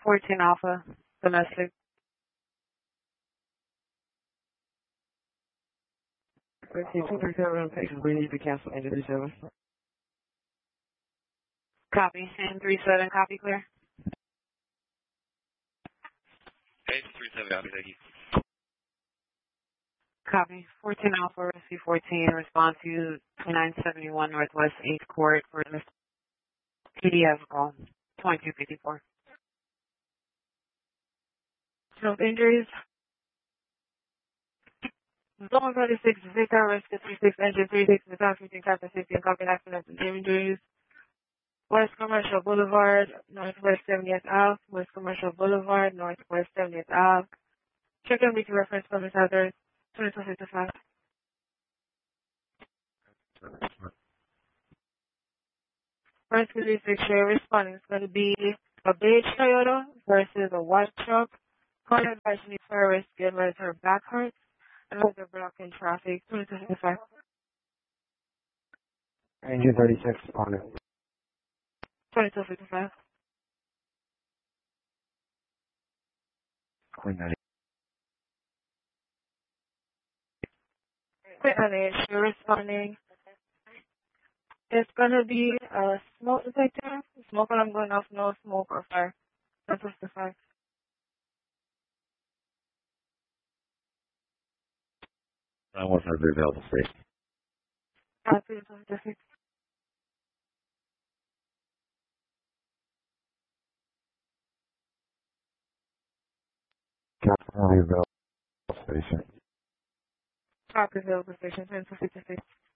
14 Alpha, domestic. Receive 237 patients. We need to cancel engine 37. Copy. And 37, copy clear. Engine 37, copy, thank you. Copy. 14 Alpha, receive 14, respond to 2971 Northwest 8th Court for the PDF call, 2254. No injuries. Zone 36, Victor, Rescue 36, Engine 36, without 15, Captain 16, copy accidents and injuries. West Commercial Boulevard, Northwest 70th Ave, West Commercial Boulevard, Northwest 70th Ave. Check MDT reference public hazard, 2255. Rescue 36, you're responding. It's going to be a beige Toyota versus a white truck. Call advice need for a rescue unless her back hurts and they're blocking traffic, 2255. Engine 36 on it. 2255. Queen 90. Quick on it, you're responding. It's gonna be a smoke detector. Smoke alarm going off, no smoke or fire. 2255. I want to be available station. 2256. California available station. Copy available station, 2256.